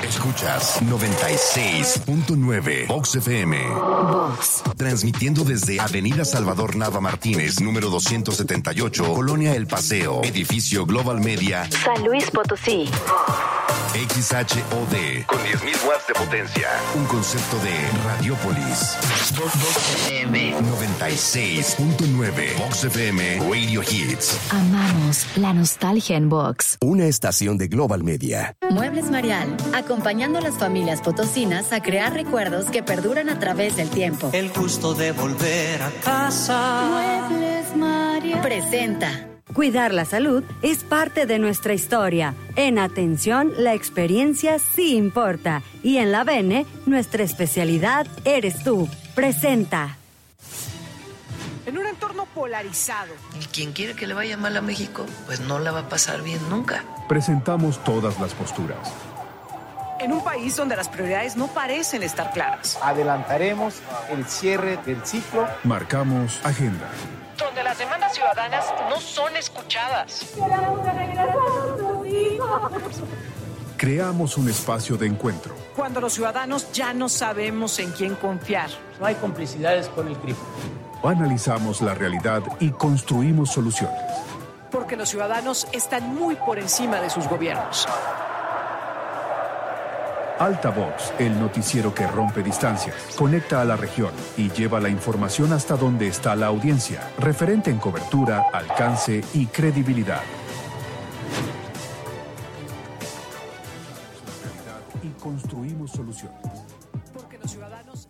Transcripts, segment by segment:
Escuchas 96.9 Vox FM. Vox. Transmitiendo desde Avenida Salvador Nava Martínez, número 278, Colonia El Paseo, Edificio Global Media, San Luis Potosí. XHOD, con 10.000 watts de potencia. Un concepto de Radiopolis. Vox FM. 96.9 Vox FM Radio Hits. Amamos la nostalgia en Vox. Una estación de Global Media. Muebles Marial, acompañando a las familias potosinas a crear recuerdos que perduran a través del tiempo. El gusto de volver a casa. Muebles Marial presenta. Cuidar la salud es parte de nuestra historia. En Atención, la experiencia sí importa. Y en la Bene, nuestra especialidad eres tú. Presenta. En un entorno polarizado. Y quien quiere que le vaya mal a México, pues no la va a pasar bien nunca. Presentamos todas las posturas. En un país donde las prioridades no parecen estar claras. Adelantaremos el cierre del ciclo. Marcamos agenda. Donde las demandas ciudadanas no son escuchadas. Creamos un espacio de encuentro. Cuando los ciudadanos ya no sabemos en quién confiar. No hay complicidades con el crimen. Analizamos la realidad y construimos soluciones. Porque los ciudadanos están muy por encima de sus gobiernos. Altavox, el noticiero que rompe distancias, conecta a la región y lleva la información hasta donde está la audiencia, referente en cobertura, alcance y credibilidad. Y construimos soluciones. Porque los ciudadanos...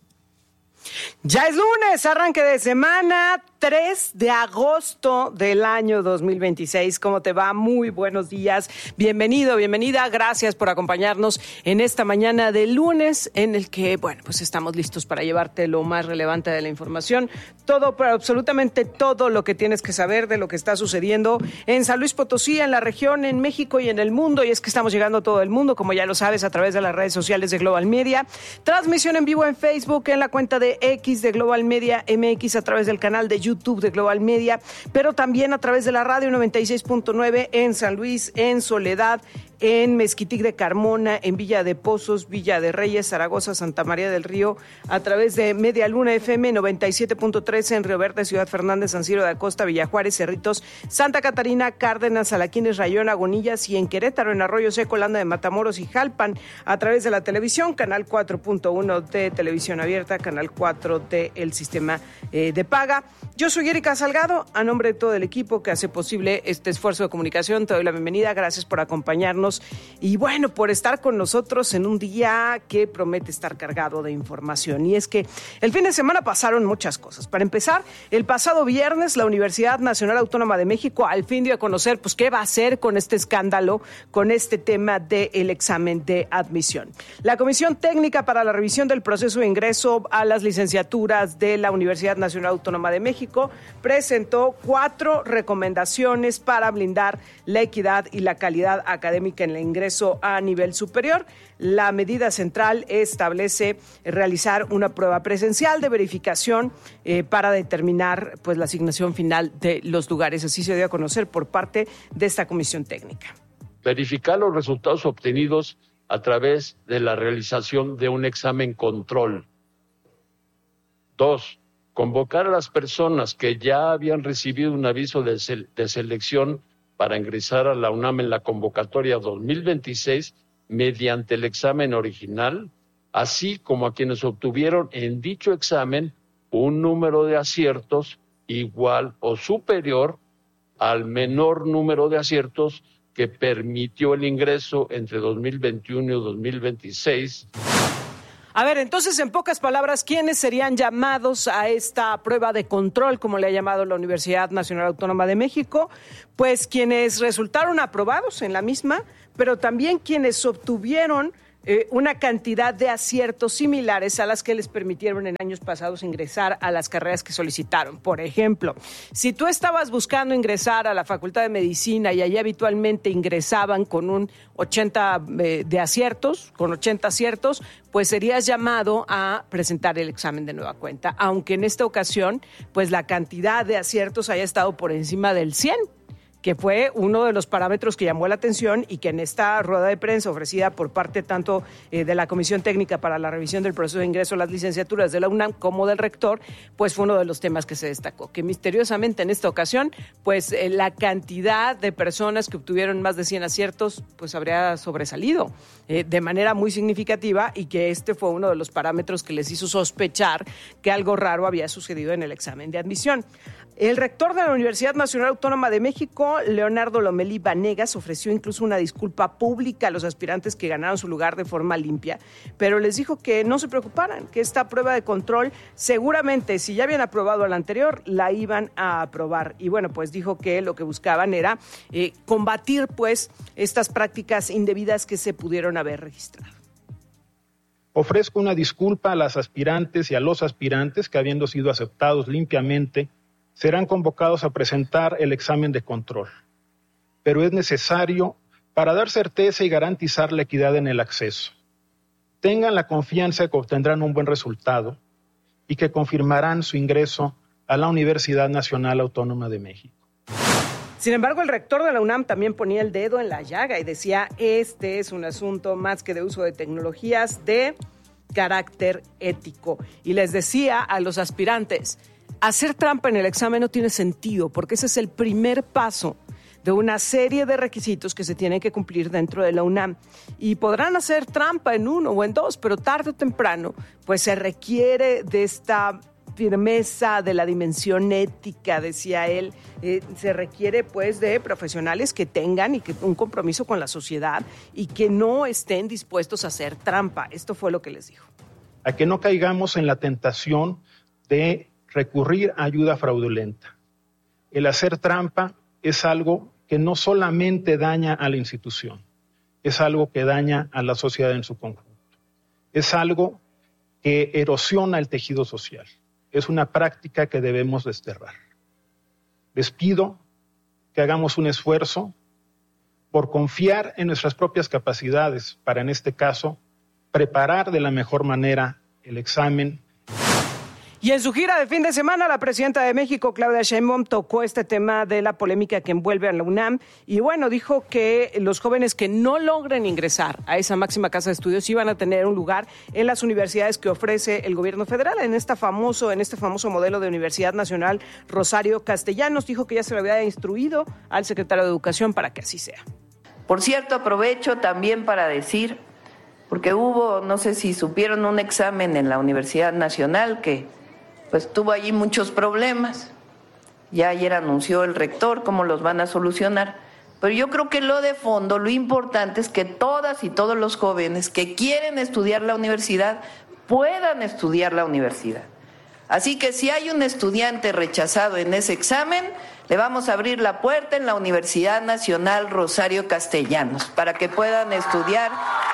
Ya es lunes, arranque de semana, 3 de agosto del año 2026. ¿Cómo te va? Muy buenos días. Bienvenido, bienvenida. Gracias por acompañarnos en esta mañana de lunes en el que, bueno, pues estamos listos para llevarte lo más relevante de la información. Todo, pero absolutamente todo lo que tienes que saber de lo que está sucediendo en San Luis Potosí, en la región, en México y en el mundo. Y es que estamos llegando a todo el mundo, como ya lo sabes, a través de las redes sociales de Global Media. Transmisión en vivo en Facebook, en la cuenta de X de Global Media MX, a través del canal de YouTube de Global Media, pero también a través de la radio 96.9 en San Luis, en Soledad, en Mezquitic de Carmona, en Villa de Pozos, Villa de Reyes, Zaragoza, Santa María del Río, a través de Media Luna FM 97.3 en Río Verde, Ciudad Fernández, San Ciro de Acosta, Villajuárez, Cerritos, Santa Catarina, Cárdenas, Alaquines, Rayón, Agonillas y en Querétaro, en Arroyo Seco, Landa de Matamoros y Jalpan, a través de la televisión, canal 4.1 de Televisión Abierta, canal 4 del sistema de paga. Yo soy Erika Salgado, a nombre de todo el equipo que hace posible este esfuerzo de comunicación, te doy la bienvenida, gracias por acompañarnos y bueno, por estar con nosotros en un día que promete estar cargado de información. Y es que el fin de semana pasaron muchas cosas. Para empezar, el pasado viernes la Universidad Nacional Autónoma de México al fin dio a conocer pues qué va a hacer con este escándalo, con este tema del examen de admisión. La Comisión Técnica para la Revisión del Proceso de Ingreso a las Licenciaturas de la Universidad Nacional Autónoma de México presentó 4 recomendaciones para blindar la equidad y la calidad académica en el ingreso a nivel superior. La medida central establece realizar una prueba presencial de verificación para determinar pues la asignación final de los lugares. Así se dio a conocer por parte de esta comisión técnica. Verificar los resultados obtenidos a través de la realización de un examen control. 2. Convocar a las personas que ya habían recibido un aviso de selección para ingresar a la UNAM en la convocatoria 2026 mediante el examen original, así como a quienes obtuvieron en dicho examen un número de aciertos igual o superior al menor número de aciertos que permitió el ingreso entre 2021 y 2026. A ver, entonces, en pocas palabras, ¿quiénes serían llamados a esta prueba de control, como le ha llamado la Universidad Nacional Autónoma de México? Pues quienes resultaron aprobados en la misma, pero también quienes obtuvieron una cantidad de aciertos similares a las que les permitieron en años pasados ingresar a las carreras que solicitaron. Por ejemplo, si tú estabas buscando ingresar a la Facultad de Medicina y allí habitualmente ingresaban con un 80 de aciertos, con 80 aciertos, pues serías llamado a presentar el examen de nueva cuenta, aunque en esta ocasión, pues la cantidad de aciertos haya estado por encima del 100. que fue uno de los parámetros que llamó la atención y que en esta rueda de prensa ofrecida por parte tanto de la Comisión Técnica para la Revisión del Proceso de Ingreso a las Licenciaturas de la UNAM como del rector, pues fue uno de los temas que se destacó, que misteriosamente en esta ocasión, pues la cantidad de personas que obtuvieron más de 100 aciertos, pues habría sobresalido de manera muy significativa y que este fue uno de los parámetros que les hizo sospechar que algo raro había sucedido en el examen de admisión. El rector de la Universidad Nacional Autónoma de México, Leonardo Lomelí Vanegas, ofreció incluso una disculpa pública a los aspirantes que ganaron su lugar de forma limpia, pero les dijo que no se preocuparan, que esta prueba de control seguramente, si ya habían aprobado la anterior, la iban a aprobar. Y bueno, pues dijo que lo que buscaban era combatir pues estas prácticas indebidas que se pudieron haber registrado. Ofrezco una disculpa a las aspirantes y a los aspirantes que, habiendo sido aceptados limpiamente, serán convocados a presentar el examen de control. Pero es necesario para dar certeza y garantizar la equidad en el acceso. Tengan la confianza de que obtendrán un buen resultado y que confirmarán su ingreso a la Universidad Nacional Autónoma de México. Sin embargo, el rector de la UNAM también ponía el dedo en la llaga y decía, este es un asunto más que de uso de tecnologías de carácter ético. Y les decía a los aspirantes, hacer trampa en el examen no tiene sentido porque ese es el primer paso de una serie de requisitos que se tienen que cumplir dentro de la UNAM. Y podrán hacer trampa en uno o en dos, pero tarde o temprano pues se requiere de esta firmeza, de la dimensión ética, decía él. Se requiere pues de profesionales que tengan y que un compromiso con la sociedad y que no estén dispuestos a hacer trampa. Esto fue lo que les dijo. A que no caigamos en la tentación de recurrir a ayuda fraudulenta. El hacer trampa es algo que no solamente daña a la institución, es algo que daña a la sociedad en su conjunto. Es algo que erosiona el tejido social. Es una práctica que debemos desterrar. Les pido que hagamos un esfuerzo por confiar en nuestras propias capacidades para, en este caso, preparar de la mejor manera el examen. Y en su gira de fin de semana, la presidenta de México, Claudia Sheinbaum, tocó este tema de la polémica que envuelve a la UNAM y bueno, dijo que los jóvenes que no logren ingresar a esa máxima casa de estudios iban a tener un lugar en las universidades que ofrece el gobierno federal, en este famoso modelo de Universidad Nacional Rosario Castellanos. Dijo que ya se le había instruido al secretario de Educación para que así sea. Por cierto, aprovecho también para decir, porque hubo, no sé si supieron, un examen en la Universidad Nacional que pues tuvo allí muchos problemas. Ya ayer anunció el rector cómo los van a solucionar. Pero yo creo que lo de fondo, lo importante es que todas y todos los jóvenes que quieren estudiar la universidad puedan estudiar la universidad. Así que si hay un estudiante rechazado en ese examen, le vamos a abrir la puerta en la Universidad Nacional Rosario Castellanos para que puedan estudiar.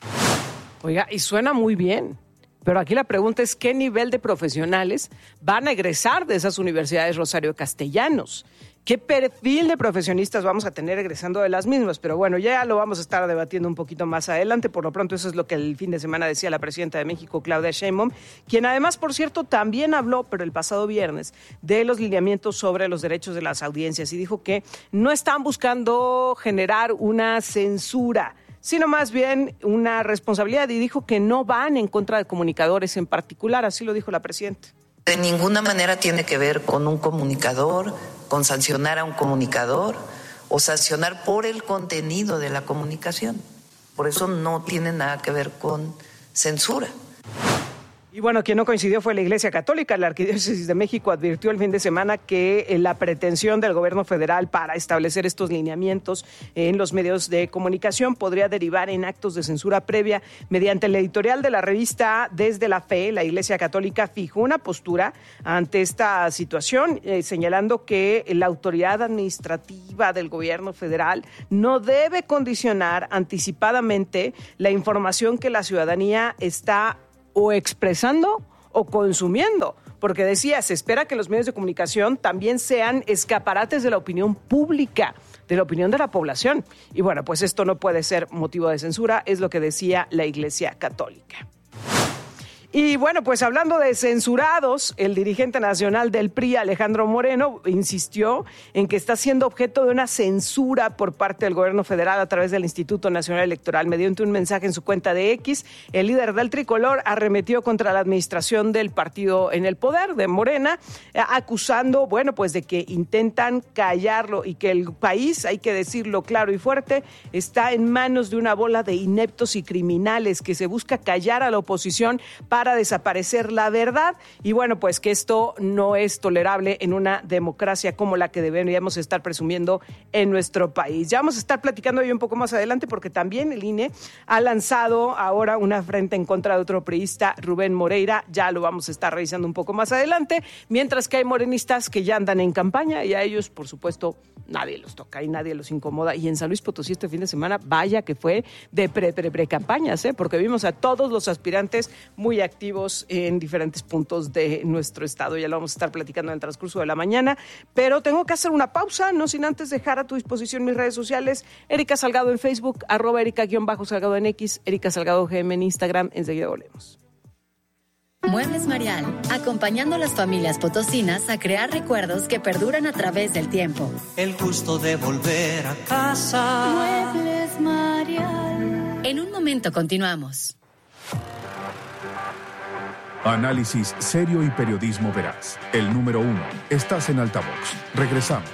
Oiga, y suena muy bien. Pero aquí la pregunta es ¿qué nivel de profesionales van a egresar de esas universidades Rosario Castellanos? ¿Qué perfil de profesionistas vamos a tener egresando de las mismas? Pero bueno, ya lo vamos a estar debatiendo un poquito más adelante. Por lo pronto, eso es lo que el fin de semana decía la presidenta de México, Claudia Sheinbaum, quien además, por cierto, también habló, pero el pasado viernes, de los lineamientos sobre los derechos de las audiencias y dijo que no están buscando generar una censura, sino más bien una responsabilidad, y dijo que no van en contra de comunicadores en particular, así lo dijo la presidenta. De ninguna manera tiene que ver con un comunicador, con sancionar a un comunicador o sancionar por el contenido de la comunicación. Por eso no tiene nada que ver con censura. Y bueno, quien no coincidió fue la Iglesia Católica. La Arquidiócesis de México advirtió el fin de semana que la pretensión del gobierno federal para establecer estos lineamientos en los medios de comunicación podría derivar en actos de censura previa. Mediante el editorial de la revista Desde la Fe, la Iglesia Católica fijó una postura ante esta situación, señalando que la autoridad administrativa del gobierno federal no debe condicionar anticipadamente la información que la ciudadanía está o expresando o consumiendo, porque decía, se espera que los medios de comunicación también sean escaparates de la opinión pública, de la opinión de la población. Y bueno, pues esto no puede ser motivo de censura, es lo que decía la Iglesia Católica. Y bueno, pues hablando de censurados, el dirigente nacional del PRI, Alejandro Moreno, insistió en que está siendo objeto de una censura por parte del gobierno federal a través del Instituto Nacional Electoral. Mediante un mensaje en su cuenta de X, el líder del tricolor arremetió contra la administración del partido en el poder, de Morena, acusando, bueno, pues de que intentan callarlo y que el país, hay que decirlo claro y fuerte, está en manos de una bola de ineptos y criminales que se busca callar a la oposición para desaparecer la verdad. Y bueno, pues que esto no es tolerable en una democracia como la que deberíamos estar presumiendo en nuestro país. Ya vamos a estar platicando hoy un poco más adelante porque también el INE ha lanzado ahora una frente en contra de otro priista, Rubén Moreira. Ya lo vamos a estar revisando un poco más adelante, mientras que hay morenistas que ya andan en campaña y a ellos, por supuesto, nadie los toca y nadie los incomoda. Y en San Luis Potosí este fin de semana, vaya que fue de pre-campañas, porque vimos a todos los aspirantes muy activos en diferentes puntos de nuestro estado. Ya lo vamos a estar platicando en el transcurso de la mañana, pero tengo que hacer una pausa, no sin antes dejar a tu disposición mis redes sociales. Erika Salgado en Facebook, @Erika_Salgado en X, Erika Salgado GM en Instagram. Enseguida volvemos. Muebles Marial, acompañando a las familias potosinas a crear recuerdos que perduran a través del tiempo. El gusto de volver a casa. Muebles Marial. En un momento continuamos. Análisis serio y periodismo veraz. El número 1. Estás en Altavox. Regresamos.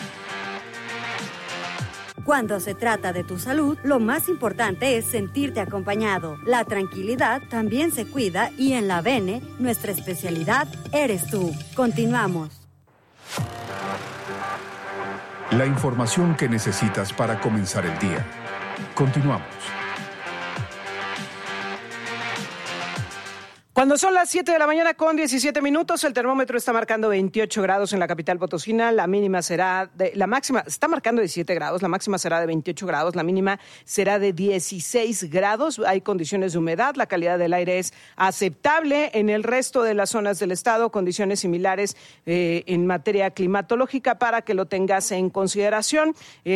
Cuando se trata de tu salud, lo más importante es sentirte acompañado. La tranquilidad también se cuida y en la Bene, nuestra especialidad eres tú. Continuamos. La información que necesitas para comenzar el día. Continuamos. Cuando son las 7 de la mañana con 17 minutos, el termómetro está marcando 28 grados en la capital potosina, la máxima está marcando 17 grados, la máxima será de 28 grados, la mínima será de 16 grados, hay condiciones de humedad, la calidad del aire es aceptable. En el resto de las zonas del estado, condiciones similares en materia climatológica para que lo tengas en consideración.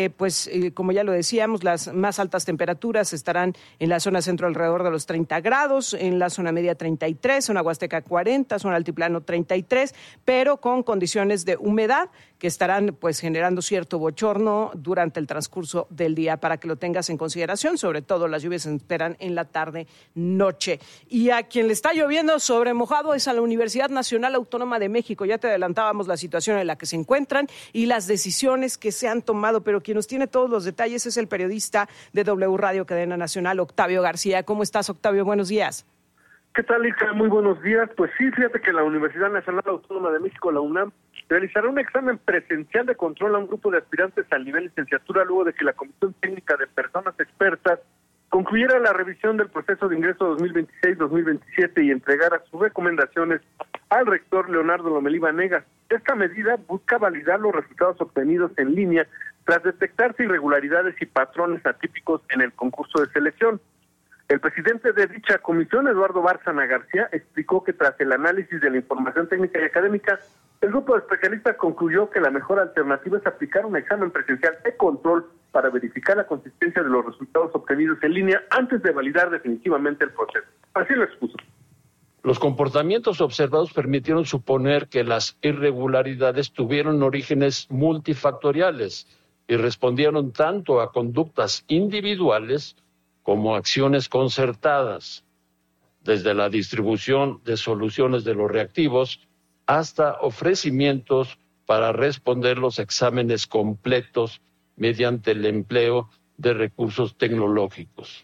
Como ya lo decíamos, las más altas temperaturas estarán en la zona centro alrededor de los 30 grados, en la zona media 33, zona huasteca 40, zona altiplano 33, pero con condiciones de humedad que estarán pues generando cierto bochorno durante el transcurso del día para que lo tengas en consideración. Sobre todo las lluvias se esperan en la tarde-noche. Y a quien le está lloviendo sobre mojado es a la Universidad Nacional Autónoma de México. Ya te adelantábamos la situación en la que se encuentran y las decisiones que se han tomado, pero quien nos tiene todos los detalles es el periodista de W Radio Cadena Nacional, Octavio García. ¿Cómo estás, Octavio? Buenos días. ¿Qué tal, Ica? Muy buenos días. Pues sí, fíjate que la Universidad Nacional Autónoma de México, la UNAM, realizará un examen presencial de control a un grupo de aspirantes al nivel licenciatura luego de que la Comisión Técnica de Personas Expertas concluyera la revisión del proceso de ingreso 2026-2027 y entregara sus recomendaciones al rector Leonardo Lomelí Vanegas. Esta medida busca validar los resultados obtenidos en línea tras detectarse irregularidades y patrones atípicos en el concurso de selección. El presidente de dicha comisión, Eduardo Bárcena García, explicó que tras el análisis de la información técnica y académica, el grupo de especialistas concluyó que la mejor alternativa es aplicar un examen presencial de control para verificar la consistencia de los resultados obtenidos en línea antes de validar definitivamente el proceso. Así lo expuso. Los comportamientos observados permitieron suponer que las irregularidades tuvieron orígenes multifactoriales y respondieron tanto a conductas individuales como acciones concertadas, desde la distribución de soluciones de los reactivos hasta ofrecimientos para responder los exámenes completos mediante el empleo de recursos tecnológicos.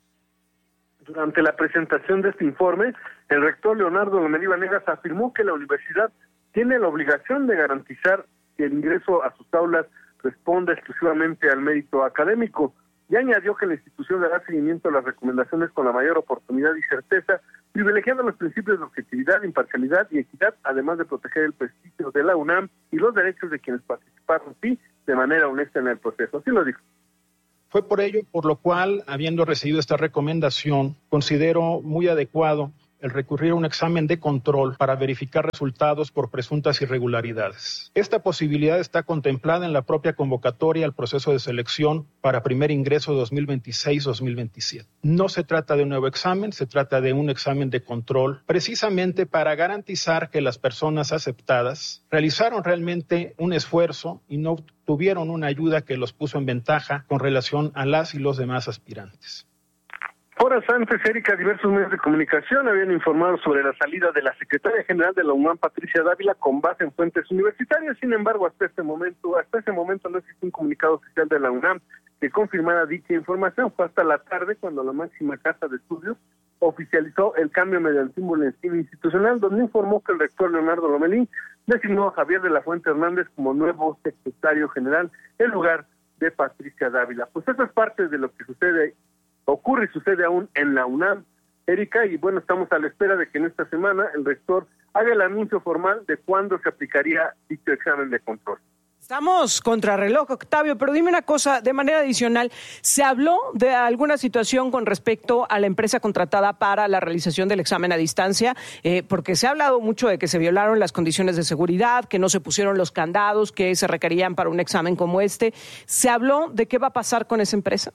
Durante la presentación de este informe, el rector Leonardo Lomelí Vanegas afirmó que la universidad tiene la obligación de garantizar que el ingreso a sus aulas responda exclusivamente al mérito académico. Y añadió que la institución dará seguimiento a las recomendaciones con la mayor oportunidad y certeza, privilegiando los principios de objetividad, imparcialidad y equidad, además de proteger el prestigio de la UNAM y los derechos de quienes participaron, sí, de manera honesta en el proceso. Así lo dijo. Fue por ello por lo cual, habiendo recibido esta recomendación, considero muy adecuado el recurrir a un examen de control para verificar resultados por presuntas irregularidades. Esta posibilidad está contemplada en la propia convocatoria al proceso de selección para primer ingreso 2026-2027. No se trata de un nuevo examen, se trata de un examen de control, precisamente para garantizar que las personas aceptadas realizaron realmente un esfuerzo y no tuvieron una ayuda que los puso en ventaja con relación a las y los demás aspirantes. Horas antes, Erika, diversos medios de comunicación habían informado sobre la salida de la secretaria general de la UNAM, Patricia Dávila, con base en fuentes universitarias. Sin embargo, hasta ese momento no existe un comunicado oficial de la UNAM que confirmara dicha información. Fue hasta la tarde cuando la máxima casa de estudios oficializó el cambio mediante un boletín institucional, donde informó que el rector Leonardo Lomelí designó a Javier de la Fuente Hernández como nuevo secretario general en lugar de Patricia Dávila. Pues eso es parte de lo que ocurre y sucede aún en la UNAM, Erika, y bueno, estamos a la espera de que en esta semana el rector haga el anuncio formal de cuándo se aplicaría dicho examen de control. Estamos contrarreloj, Octavio, pero dime una cosa, de manera adicional, ¿se habló de alguna situación con respecto a la empresa contratada para la realización del examen a distancia? Porque se ha hablado mucho de que se violaron las condiciones de seguridad, que no se pusieron los candados que se requerían para un examen como este. ¿Se habló de qué va a pasar con esa empresa?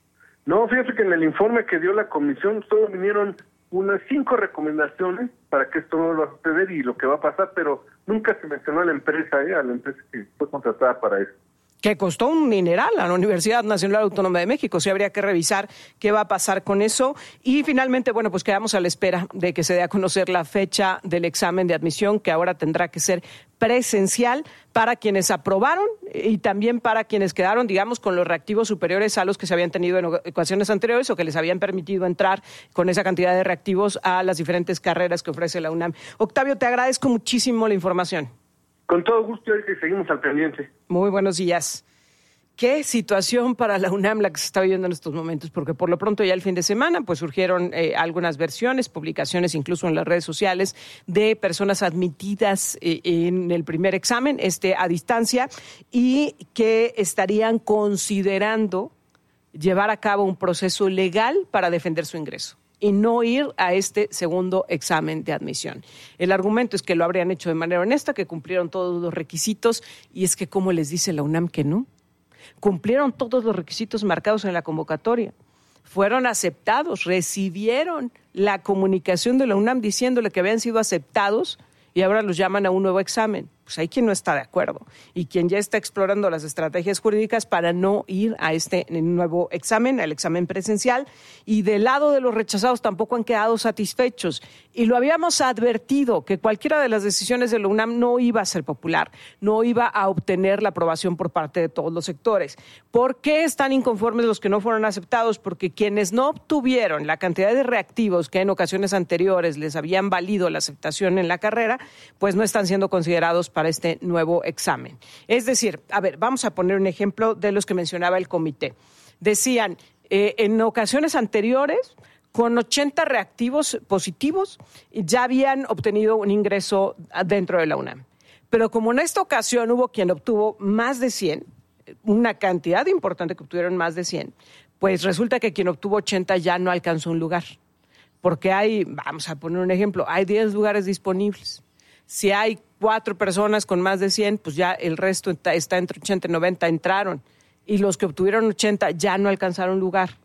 No, fíjate que en el informe que dio la comisión solo vinieron unas 5 recomendaciones para que esto no va a suceder y lo que va a pasar, pero nunca se mencionó a la empresa que fue contratada para eso. Que costó un dineral a la Universidad Nacional Autónoma de México. Sí, habría que revisar qué va a pasar con eso. Y finalmente, bueno, pues quedamos a la espera de que se dé a conocer la fecha del examen de admisión, que ahora tendrá que ser presencial para quienes aprobaron y también para quienes quedaron, digamos, con los reactivos superiores a los que se habían tenido en ocasiones anteriores o que les habían permitido entrar con esa cantidad de reactivos a las diferentes carreras que ofrece la UNAM. Octavio, te agradezco muchísimo la información. Con todo gusto, Erika, y seguimos al pendiente. Muy buenos días. ¿Qué situación para la UNAM la que se está viviendo en estos momentos? Porque por lo pronto ya el fin de semana pues surgieron algunas versiones, publicaciones incluso en las redes sociales de personas admitidas en el primer examen, a distancia, y que estarían considerando llevar a cabo un proceso legal para defender su ingreso y no ir a este segundo examen de admisión. El argumento es que lo habrían hecho de manera honesta, que cumplieron todos los requisitos, y es que ¿cómo les dice la UNAM que no? Cumplieron todos los requisitos marcados en la convocatoria. Fueron aceptados, recibieron la comunicación de la UNAM diciéndole que habían sido aceptados y ahora los llaman a un nuevo examen. Pues hay quien no está de acuerdo y quien ya está explorando las estrategias jurídicas para no ir a este nuevo examen, al examen presencial, y del lado de los rechazados tampoco han quedado satisfechos. Y lo habíamos advertido, que cualquiera de las decisiones de la UNAM no iba a ser popular, no iba a obtener la aprobación por parte de todos los sectores. ¿Por qué están inconformes los que no fueron aceptados? Porque quienes no obtuvieron la cantidad de reactivos que en ocasiones anteriores les habían valido la aceptación en la carrera, pues no están siendo considerados para este nuevo examen. Es decir, a ver, vamos a poner un ejemplo de los que mencionaba el comité. Decían, en ocasiones anteriores, con 80 reactivos positivos, ya habían obtenido un ingreso dentro de la UNAM. Pero como en esta ocasión hubo quien obtuvo más de 100, una cantidad importante que obtuvieron más de 100, pues resulta que quien obtuvo 80 ya no alcanzó un lugar. Porque vamos a poner un ejemplo, hay 10 lugares disponibles. Si hay 4 personas con más de 100, pues ya el resto está entre 80 y 90, entraron. Y los que obtuvieron 80 ya no alcanzaron lugar.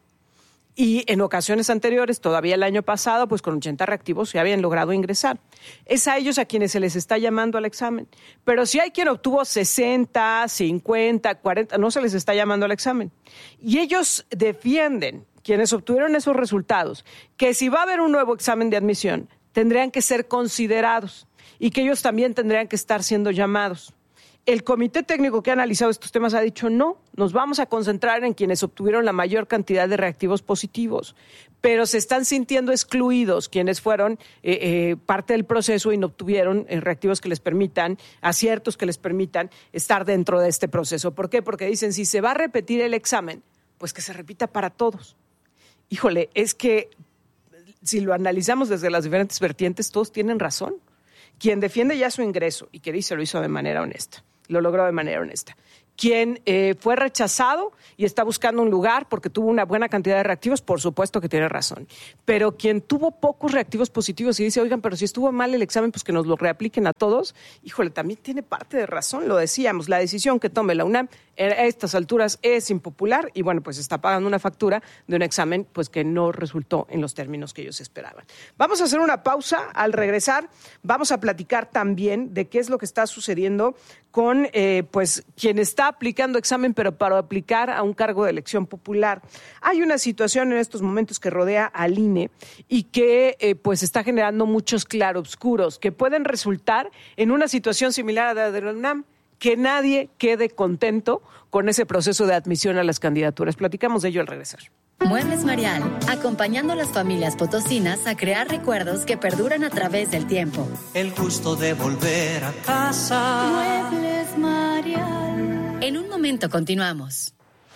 Y en ocasiones anteriores, todavía el año pasado, pues con 80 reactivos se habían logrado ingresar. Es a ellos a quienes se les está llamando al examen. Pero si hay quien obtuvo 60, 50, 40, no se les está llamando al examen. Y ellos defienden, quienes obtuvieron esos resultados, que si va a haber un nuevo examen de admisión, tendrían que ser considerados y que ellos también tendrían que estar siendo llamados. El comité técnico que ha analizado estos temas ha dicho no, nos vamos a concentrar en quienes obtuvieron la mayor cantidad de reactivos positivos, pero se están sintiendo excluidos quienes fueron parte del proceso y no obtuvieron reactivos que les permitan, aciertos que les permitan estar dentro de este proceso. ¿Por qué? Porque dicen, si se va a repetir el examen, pues que se repita para todos. Híjole, es que si lo analizamos desde las diferentes vertientes, todos tienen razón. Quien defiende ya su ingreso y que dice lo hizo de manera honesta, lo logró de manera honesta. Quien fue rechazado y está buscando un lugar porque tuvo una buena cantidad de reactivos, por supuesto que tiene razón. Pero quien tuvo pocos reactivos positivos y dice, oigan, pero si estuvo mal el examen, pues que nos lo reapliquen a todos, híjole, también tiene parte de razón, lo decíamos, la decisión que tome la UNAM a estas alturas es impopular y bueno, pues está pagando una factura de un examen pues que no resultó en los términos que ellos esperaban. Vamos a hacer una pausa. Al regresar vamos a platicar también de qué es lo que está sucediendo con pues quien está aplicando examen pero para aplicar a un cargo de elección popular. Hay una situación en estos momentos que rodea al INE y que pues está generando muchos claroscuros que pueden resultar en una situación similar a la de la UNAM, que nadie quede contento con ese proceso de admisión a las candidaturas. Platicamos de ello al regresar. Muebles Marial, acompañando a las familias potosinas a crear recuerdos que perduran a través del tiempo. El gusto de volver a casa. Muebles Marial. En un momento continuamos.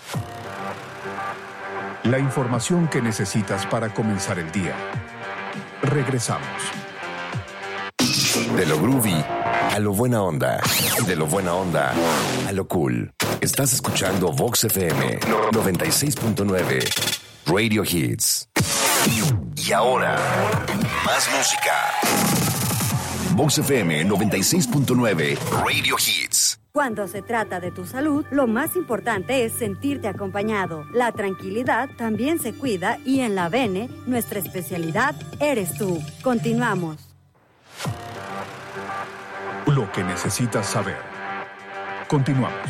La información que necesitas para comenzar el día. Regresamos. De lo groovy a lo buena onda. De lo buena onda a lo cool. Estás escuchando Vox FM 96.9 Radio Hits. Y ahora, más música. Vox FM 96.9 Radio Hits. Cuando se trata de tu salud, lo más importante es sentirte acompañado. La tranquilidad también se cuida y en la Bene, nuestra especialidad eres tú. Continuamos. Lo que necesitas saber. Continuamos.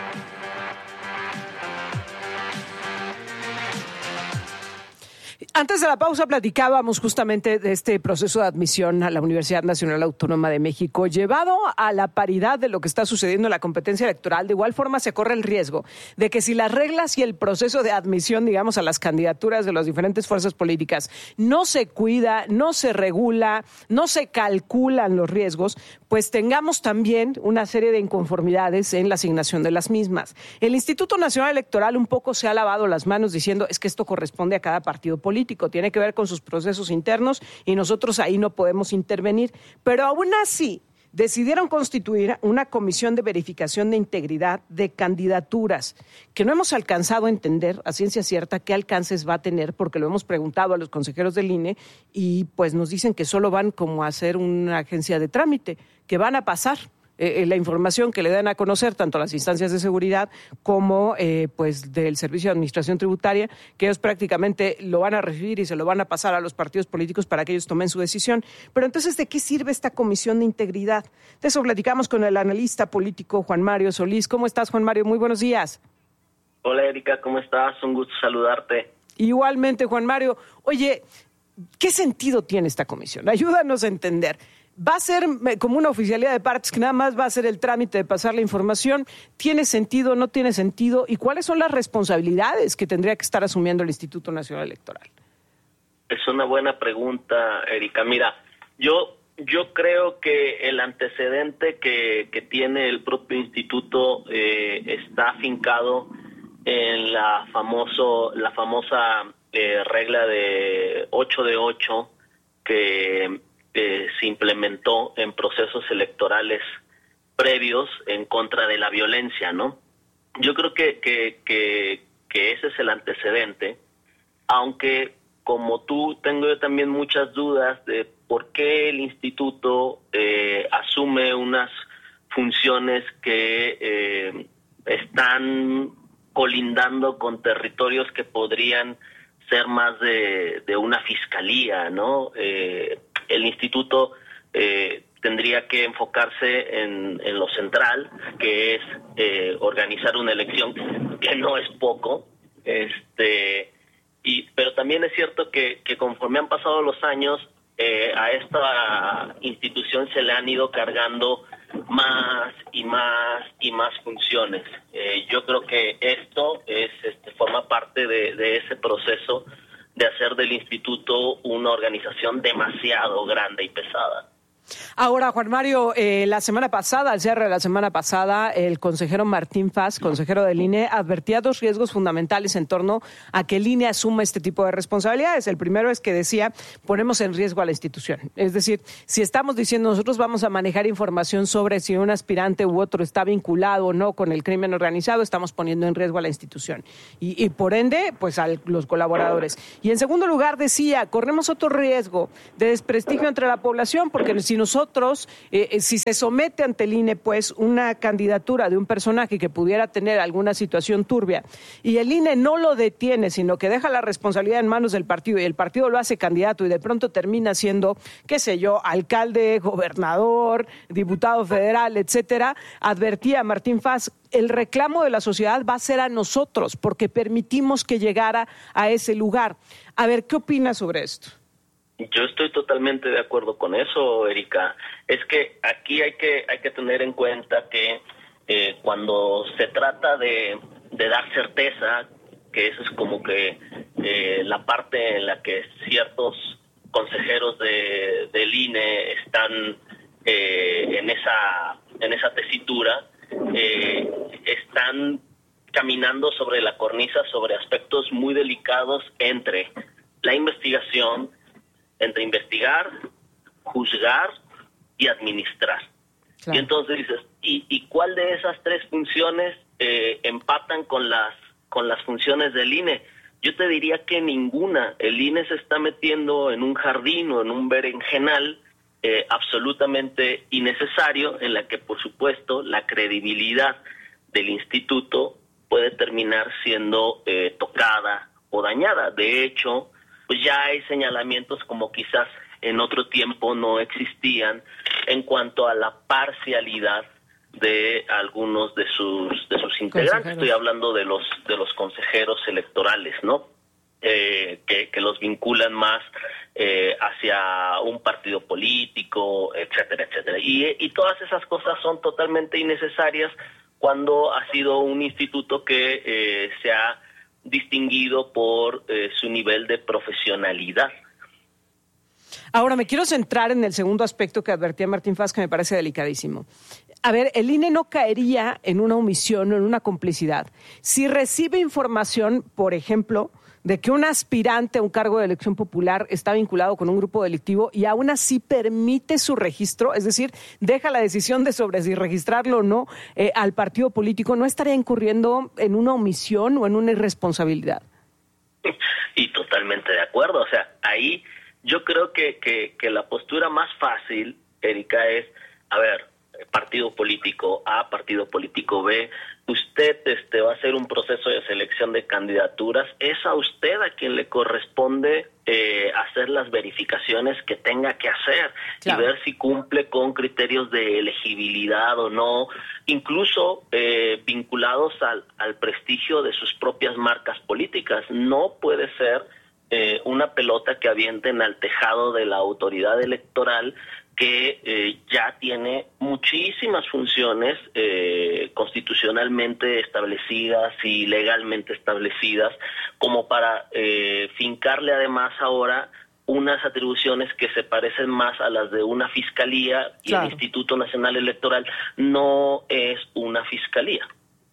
Antes de la pausa platicábamos justamente de este proceso de admisión a la Universidad Nacional Autónoma de México, llevado a la paridad de lo que está sucediendo en la competencia electoral. De igual forma se corre el riesgo de que si las reglas y el proceso de admisión, digamos, a las candidaturas de las diferentes fuerzas políticas no se cuida, no se regula, no se calculan los riesgos, pues tengamos también una serie de inconformidades en la asignación de las mismas. El Instituto Nacional Electoral un poco se ha lavado las manos diciendo es que esto corresponde a cada partido político, tiene que ver con sus procesos internos y nosotros ahí no podemos intervenir. Pero aún así decidieron constituir una comisión de verificación de integridad de candidaturas que no hemos alcanzado a entender a ciencia cierta qué alcances va a tener, porque lo hemos preguntado a los consejeros del INE y pues nos dicen que solo van como a hacer una agencia de trámite, que van a pasar la información que le dan a conocer tanto las instancias de seguridad como pues del Servicio de Administración Tributaria, que ellos prácticamente lo van a recibir y se lo van a pasar a los partidos políticos para que ellos tomen su decisión. Pero entonces, ¿de qué sirve esta comisión de integridad? De eso platicamos con el analista político Juan Mario Solís. ¿Cómo estás, Juan Mario? Muy buenos días. Hola, Erika, ¿cómo estás? Un gusto saludarte. Igualmente, Juan Mario. Oye, ¿qué sentido tiene esta comisión? Ayúdanos a entender. ¿Va a ser como una oficialidad de partes que nada más va a hacer el trámite de pasar la información? ¿Tiene sentido, no tiene sentido? ¿Y cuáles son las responsabilidades que tendría que estar asumiendo el Instituto Nacional Electoral? Es una buena pregunta, Erika. Mira, yo creo que el antecedente que tiene el propio instituto está afincado en la famosa regla de 8 de 8 que se implementó en procesos electorales previos en contra de la violencia, ¿no? Yo creo que ese es el antecedente, aunque como tú tengo yo también muchas dudas de por qué el instituto asume unas funciones que están colindando con territorios que podrían ser más de una fiscalía, ¿no? El instituto tendría que enfocarse en lo central, que es organizar una elección, que no es poco, pero también es cierto que conforme han pasado los años, a esta institución se le han ido cargando más y más funciones. Yo creo que esto forma parte de ese proceso de hacer del instituto una organización demasiado grande y pesada. Ahora, Juan Mario, la semana pasada, al cierre de la semana pasada, el consejero Martín Faz, consejero del INE, advertía dos riesgos fundamentales en torno a que el INE asuma este tipo de responsabilidades. El primero es que decía, ponemos en riesgo a la institución. Es decir, si estamos diciendo nosotros vamos a manejar información sobre si un aspirante u otro está vinculado o no con el crimen organizado, estamos poniendo en riesgo a la institución. Y por ende, pues a los colaboradores. Y en segundo lugar decía, corremos otro riesgo de desprestigio entre la población, porque si nosotros, si se somete ante el INE, pues, una candidatura de un personaje que pudiera tener alguna situación turbia, y el INE no lo detiene, sino que deja la responsabilidad en manos del partido, y el partido lo hace candidato, y de pronto termina siendo, qué sé yo, alcalde, gobernador, diputado federal, etcétera, advertía Martín Faz, el reclamo de la sociedad va a ser a nosotros, porque permitimos que llegara a ese lugar. A ver, ¿qué opinas sobre esto? Yo estoy totalmente de acuerdo con eso, Erika. Es que aquí hay que tener en cuenta que cuando se trata de dar certeza, que eso es como que la parte en la que ciertos consejeros del INE están en esa tesitura, están caminando sobre la cornisa sobre aspectos muy delicados entre la investigación, entre investigar, juzgar y administrar. Claro. Y entonces dices, ¿y cuál de esas tres funciones empatan con las funciones del INE? Yo te diría que ninguna. El INE se está metiendo en un jardín o en un berenjenal absolutamente innecesario, en la que, por supuesto, la credibilidad del instituto puede terminar siendo tocada o dañada. De hecho, pues ya hay señalamientos como quizás en otro tiempo no existían en cuanto a la parcialidad de algunos de sus integrantes. Estoy hablando de los consejeros electorales, ¿no? Que los vinculan más hacia un partido político, etcétera, etcétera. Y todas esas cosas son totalmente innecesarias cuando ha sido un instituto que se ha distinguido por su nivel de profesionalidad. Ahora, me quiero centrar en el segundo aspecto que advertía Martín Faz, que me parece delicadísimo. A ver, el INE no caería en una omisión o en una complicidad si recibe información, por ejemplo, de que un aspirante a un cargo de elección popular está vinculado con un grupo delictivo y aún así permite su registro, es decir, deja la decisión de sobre si registrarlo o no al partido político. ¿No estaría incurriendo en una omisión o en una irresponsabilidad? Y totalmente de acuerdo. O sea, ahí yo creo que la postura más fácil, Erika, es, a ver, partido político A, partido político B, usted va a hacer un proceso de selección de candidaturas, es a usted a quien le corresponde hacer las verificaciones que tenga que hacer, claro, y ver si cumple con criterios de elegibilidad o no, incluso vinculados al prestigio de sus propias marcas políticas. No puede ser una pelota que avienten al tejado de la autoridad electoral, que ya tiene muchísimas funciones constitucionalmente establecidas y legalmente establecidas, como para fincarle además ahora unas atribuciones que se parecen más a las de una fiscalía, y claro, el Instituto Nacional Electoral no es una fiscalía.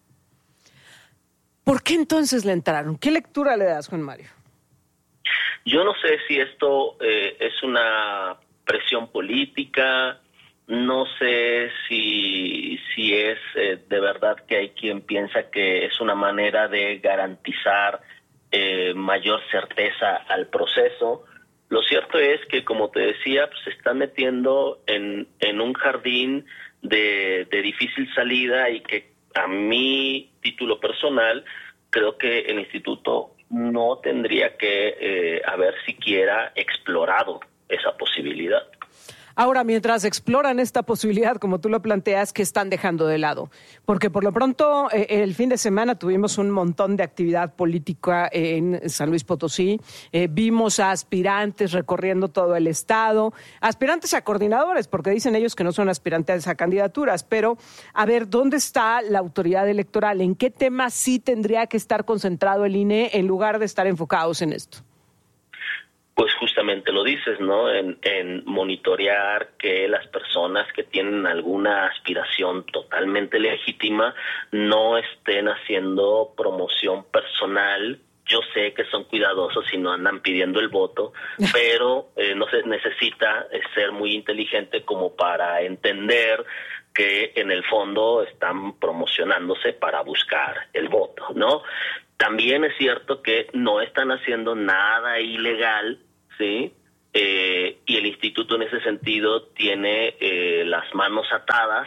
¿Por qué entonces le entraron? ¿Qué lectura le das, Juan Mario? Yo no sé si esto es una presión política, no sé si es de verdad que hay quien piensa que es una manera de garantizar mayor certeza al proceso. Lo cierto es que, como te decía, pues, se están metiendo en un jardín de difícil salida, y que a mi título personal creo que el instituto no tendría que haber siquiera explorado esa posibilidad. Ahora, mientras exploran esta posibilidad, como tú lo planteas, ¿qué están dejando de lado? Porque por lo pronto, el fin de semana tuvimos un montón de actividad política en San Luis Potosí. Vimos a aspirantes recorriendo todo el estado, aspirantes a coordinadores, porque dicen ellos que no son aspirantes a candidaturas. Pero, a ver, ¿dónde está la autoridad electoral? ¿En qué temas sí tendría que estar concentrado el INE en lugar de estar enfocados en esto? pues justamente lo dices, ¿no? En monitorear que las personas que tienen alguna aspiración totalmente legítima no estén haciendo promoción personal. Yo sé que son cuidadosos y no andan pidiendo el voto, pero no se necesita ser muy inteligente como para entender que en el fondo están promocionándose para buscar el voto, ¿no? También es cierto que no están haciendo nada ilegal, ¿sí? Y el instituto en ese sentido tiene las manos atadas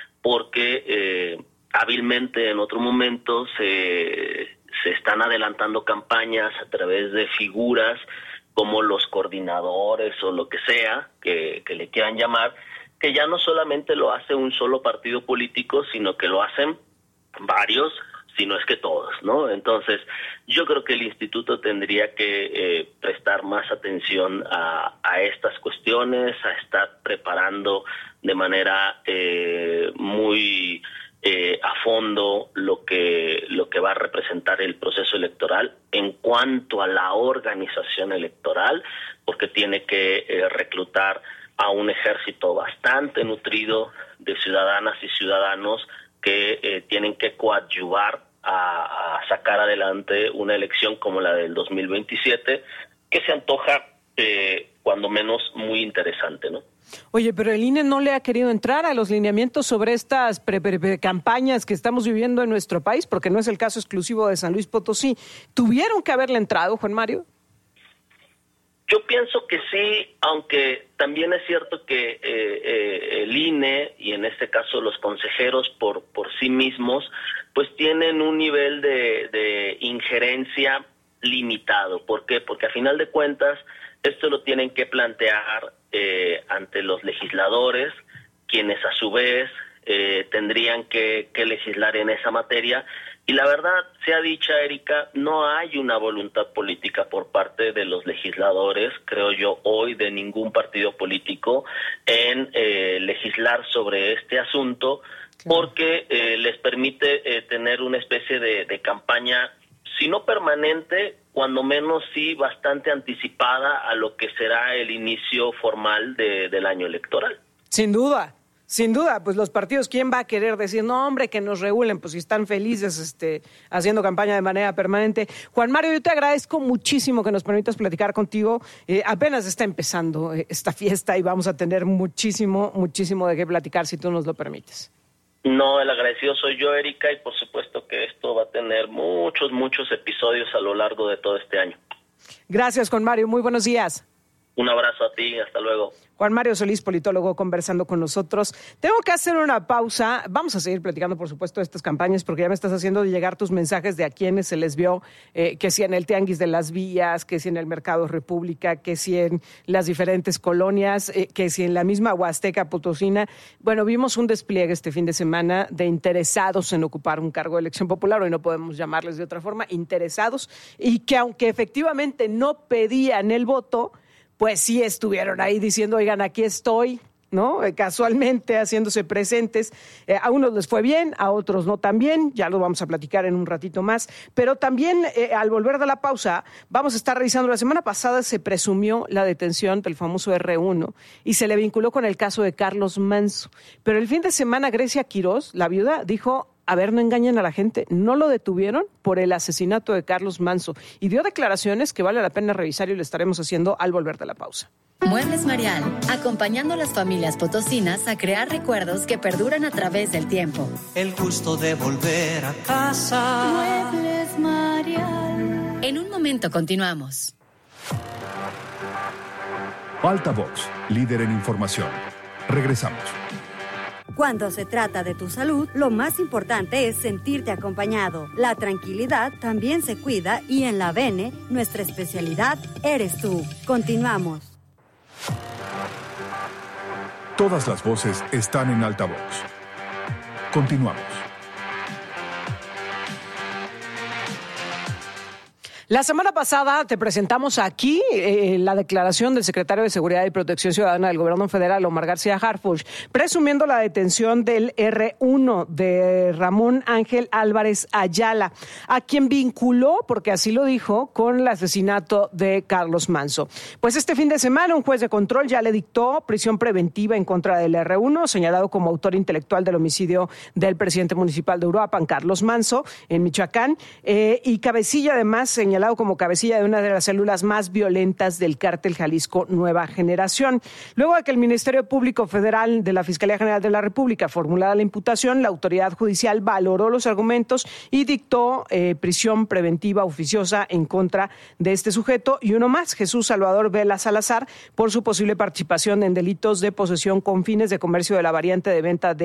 porque hábilmente en otro momento se están adelantando campañas a través de figuras como los coordinadores o lo que sea que le quieran llamar, que ya no solamente lo hace un solo partido político, sino que lo hacen varios, si no es que todos, ¿no? Entonces, yo creo que el instituto tendría que prestar más atención a estas cuestiones, a estar preparando de manera muy a fondo lo que va a representar el proceso electoral en cuanto a la organización electoral, porque tiene que reclutar a un ejército bastante nutrido de ciudadanas y ciudadanos que tienen que coadyuvar a sacar adelante una elección como la del 2027, que se antoja cuando menos muy interesante, ¿no? Oye, pero el INE no le ha querido entrar a los lineamientos sobre estas campañas que estamos viviendo en nuestro país, porque no es el caso exclusivo de San Luis Potosí. ¿Tuvieron que haberle entrado, Juan Mario? Yo pienso que sí, aunque también es cierto que el INE, y en este caso los consejeros por sí mismos, pues tienen un nivel de injerencia limitado. ¿Por qué? Porque a final de cuentas esto lo tienen que plantear ante los legisladores, quienes a su vez tendrían que legislar en esa materia. Y la verdad, sea dicha, Erika, no hay una voluntad política por parte de los legisladores, creo yo, hoy de ningún partido político en legislar sobre este asunto, porque les permite tener una especie de campaña, si no permanente, cuando menos sí bastante anticipada a lo que será el inicio formal del año electoral. Sin duda, pues los partidos, ¿quién va a querer decir, no, hombre, que nos regulen? Pues si están felices haciendo campaña de manera permanente. Juan Mario, yo te agradezco muchísimo que nos permitas platicar contigo. Apenas está empezando esta fiesta y vamos a tener muchísimo de qué platicar si tú nos lo permites. No, el agradecido soy yo, Erika, y por supuesto que esto va a tener muchos episodios a lo largo de todo este año. Gracias, Juan Mario. Muy buenos días. Un abrazo a ti, hasta luego. Juan Mario Solís, politólogo, conversando con nosotros. Tengo que hacer una pausa. Vamos a seguir platicando, por supuesto, de estas campañas, porque ya me estás haciendo llegar tus mensajes de a quienes se les vio, que si en el Tianguis de las Vías, que si en el Mercado República, que si en las diferentes colonias, que si en la misma Huasteca Potosina. Bueno, vimos un despliegue este fin de semana de interesados en ocupar un cargo de elección popular, hoy no podemos llamarles de otra forma, interesados, y que aunque efectivamente no pedían el voto, pues sí estuvieron ahí diciendo, oigan, aquí estoy, ¿no? Casualmente haciéndose presentes. A unos les fue bien, a otros no tan bien, ya lo vamos a platicar en un ratito más. Pero también, al volver de la pausa, vamos a estar revisando. La semana pasada se presumió la detención del famoso R1 y se le vinculó con el caso de Carlos Manso. Pero el fin de semana, Grecia Quirós, la viuda, dijo, a ver, no engañen a la gente, no lo detuvieron por el asesinato de Carlos Manso y dio declaraciones que vale la pena revisar y lo estaremos haciendo al volver de la pausa. Muebles Marial, acompañando a las familias potosinas a crear recuerdos que perduran a través del tiempo. El gusto de volver a casa. Muebles Marial. En un momento continuamos. Altavox, líder en información. Regresamos. Cuando se trata de tu salud, lo más importante es sentirte acompañado. La tranquilidad también se cuida y en la Bene, nuestra especialidad eres tú. Continuamos. Todas las voces están en Altavox. Continuamos. La semana pasada te presentamos aquí la declaración del secretario de Seguridad y Protección Ciudadana del Gobierno Federal, Omar García Harfuch, presumiendo la detención del R1 de Ramón Ángel Álvarez Ayala, a quien vinculó, porque así lo dijo, con el asesinato de Carlos Manzo. Pues este fin de semana un juez de control ya le dictó prisión preventiva en contra del R1, señalado como autor intelectual del homicidio del presidente municipal de Uruapan, Carlos Manzo, en Michoacán, y cabecilla, además, señalado como cabecilla de una de las células más violentas del cártel Jalisco Nueva Generación. Luego de que el Ministerio Público Federal de la Fiscalía General de la República formulara la imputación, la autoridad judicial valoró los argumentos y dictó prisión preventiva oficiosa en contra de este sujeto y uno más, Jesús Salvador Vela Salazar, por su posible participación en delitos de posesión con fines de comercio de la variante de venta de